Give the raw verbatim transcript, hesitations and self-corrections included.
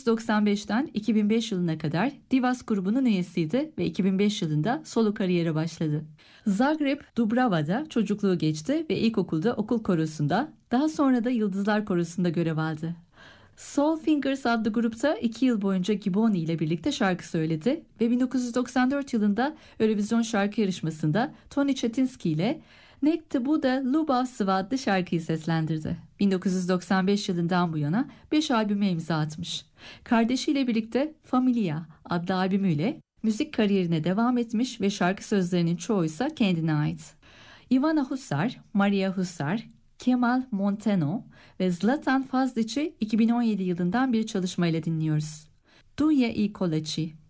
doksan beşten iki bin beş yılına kadar Divas grubunun üyesiydi ve iki bin beş yılında solo kariyere başladı. Zagreb Dubrava'da çocukluğu geçti ve ilkokulda okul korosunda, daha sonra da Yıldızlar Korosu'nda görev aldı. Soul Fingers adlı grupta iki yıl boyunca Giboni ile birlikte şarkı söyledi ve bin dokuz yüz doksan dört yılında Eurovision şarkı yarışmasında Tony Chatinsky ile Nekte Buda Lubavsva adlı şarkıyı seslendirdi. bin dokuz yüz doksan beş yılından bu yana beş albüme imza atmış. Kardeşiyle birlikte Familia adlı albümüyle müzik kariyerine devam etmiş ve şarkı sözlerinin çoğu ise kendine ait. Ivana Husar, Maria Husar, Kemal Montano ve Zlatan Fazlić'i iki bin on yedi yılından bir çalışmayla dinliyoruz. Dunja i Kolači.